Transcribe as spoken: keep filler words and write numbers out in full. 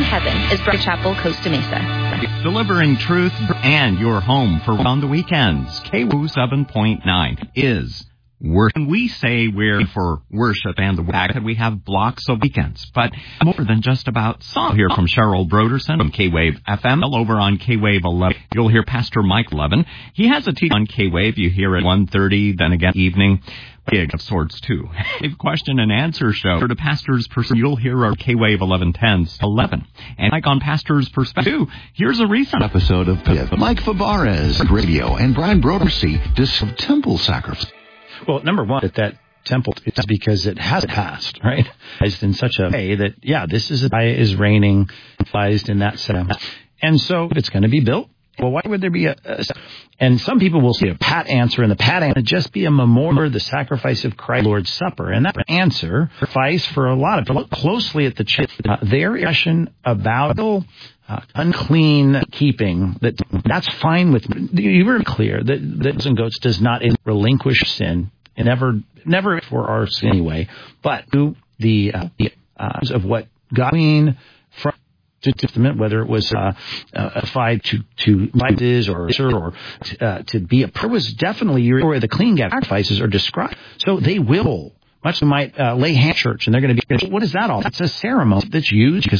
Heaven is Bright Chapel, Costa Mesa. Delivering truth and your home for on the weekends. K W O O seven point nine is worship. And we say we're for worship and the fact that we have blocks of weekends, but more than just about song. Here from Cheryl Broderson from K-Wave F M. Over on K-Wave eleven, you'll hear Pastor Mike Levin. He has a teaching on K-Wave. You hear at one thirty, then again evening. Big of sorts, too. A question and answer show for the pastor's perspective. You'll hear our K-Wave eleven tens eleven. And like on pastor's perspective, here's a recent episode of Mike Fabarez Radio and Brian Brodersey discuss temple sacrifice. Well, number one, that that temple is because it has passed, right? It's in such a way that, yeah, this is a is reigning, implied in that sense. And so it's going to be built. Well, why would there be a, a... And some people will see a pat answer, and the pat answer would just be a memorial of the sacrifice of Christ, Lord's Supper. And that answer suffice for a lot of people. Look closely at the church. Uh, their discussion about uh, unclean keeping, that that's fine with me. You were clear that that and goats does not relinquish sin, and never, never for our sin anyway, but to the, uh, the uh, of what God mean from Testament, whether it was uh, uh, five to to is or or uh, to be a, there was definitely where the clean sacrifices are described. So they will much might uh, lay hand church, and they're going to be. What is that all? That's a ceremony that's used because